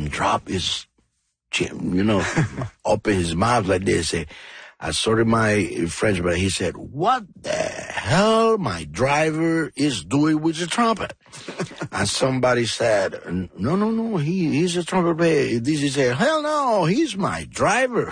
and drop his chin, open his mouth like this. I sorry my French, but he said, "What the hell my driver is doing with the trumpet?" And somebody said, no, he's a trumpet player. This is hell no, he's my driver.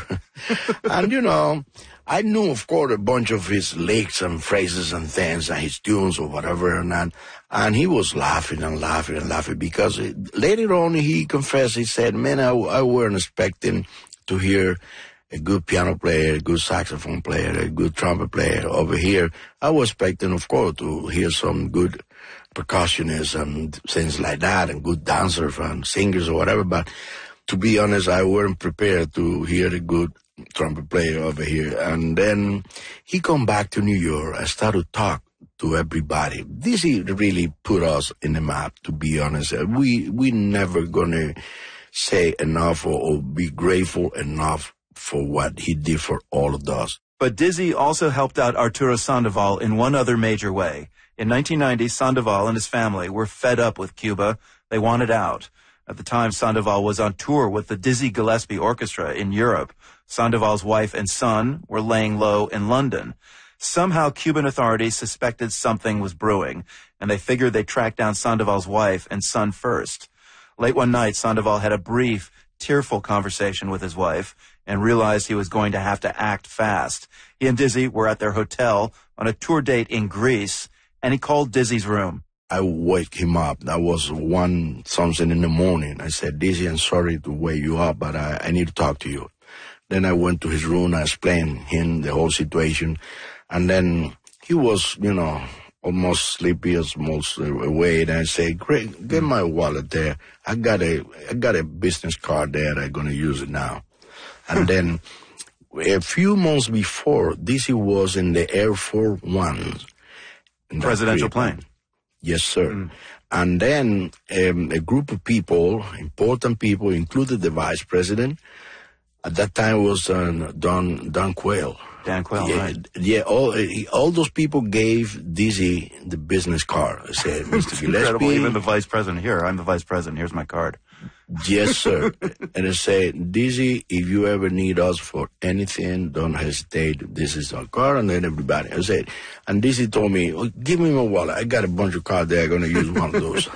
And I knew, of course, a bunch of his licks and phrases and things and his tunes or whatever, and he was laughing and laughing and laughing because later on he confessed, he said, "Man, I weren't expecting to hear a good piano player, a good saxophone player, a good trumpet player over here. I was expecting, of course, to hear some good percussionists and things like that and good dancers and singers or whatever, but to be honest, I weren't prepared to hear a good trumpet player over here." And then he come back to New York and started to talk to everybody. This really put us in the map, to be honest. We never gonna say enough or be grateful enough for what he did for all of us. But Dizzy also helped out Arturo Sandoval in one other major way. In 1990, Sandoval and his family were fed up with Cuba. They wanted out. At the time, Sandoval was on tour with the Dizzy Gillespie Orchestra in Europe. Sandoval's wife and son were laying low in London. Somehow, Cuban authorities suspected something was brewing, and they figured they'd track down Sandoval's wife and son first. Late one night, Sandoval had a brief, tearful conversation with his wife and realized he was going to have to act fast. He and Dizzy were at their hotel on a tour date in Greece, and he called Dizzy's room. I wake him up. That was 1-something in the morning. I said, "Dizzy, I'm sorry to wake you up, but I need to talk to you." Then I went to his room. I explained him the whole situation. And then he was, almost sleepy, almost awake. And I said, "Great, get my wallet there. I got a business card there. I'm going to use it now." And then a few months before, Dizzy was in the Air Force One. Presidential plane. Yes, sir. And then a group of people, important people, included the vice president. At that time was Don Quayle. Dan Quayle, right. Yeah, all those people gave Dizzy the business card. I said, "Mr. Gillespie." Incredible, even the vice president. Here, I'm the vice president. Here's my card. Yes, sir. And I said, "Dizzy, if you ever need us for anything, don't hesitate. This is our card." And then everybody. I said, and Dizzy told me, "Give me my wallet. I got a bunch of cards there. I'm going to use one of those."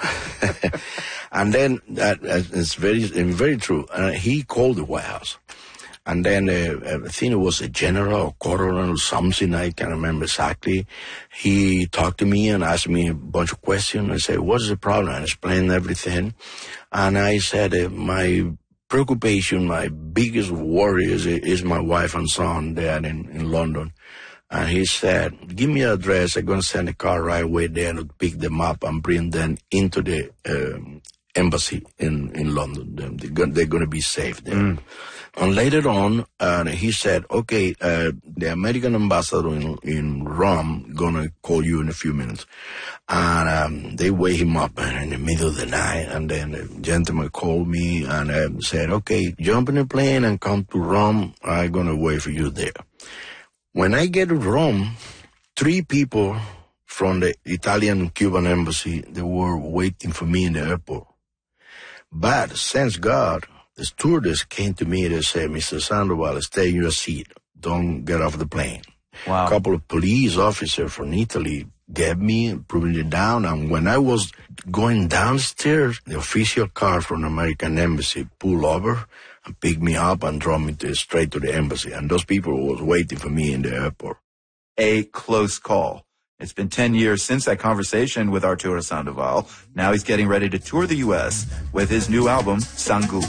And then it's very true. He called the White House. And then I think it was a general or colonel or something, I can't remember exactly. He talked to me and asked me a bunch of questions. I said, "What's the problem?" I explained everything. And I said, my preoccupation, my biggest worry is my wife and son there in London. And he said, "Give me your address. I'm going to send a car right away there to pick them up and bring them into the embassy in London. They're going to be safe there." And later on, he said, "Okay, the American ambassador in Rome gonna call you in a few minutes." And they wake him up in the middle of the night, and then a gentleman called me and said, "Okay, jump in a plane and come to Rome. I'm gonna wait for you there." When I get to Rome, 3 people from the Italian-Cuban embassy, they were waiting for me in the airport. But, thanks God, the stewardess came to me and said, "Mr. Sandoval, stay in your seat. Don't get off the plane." Wow. A couple of police officers from Italy get me, putting it down, and when I was going downstairs, the official car from the American Embassy pulled over and picked me up and drove me straight to the embassy, and those people was waiting for me in the airport. A close call. It's been 10 years since that conversation with Arturo Sandoval. Now he's getting ready to tour the U.S. with his new album, Sangu.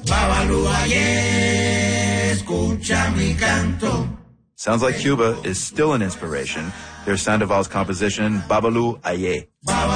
Sounds like Cuba is still an inspiration. There's Sandoval's composition, Babalu Aye.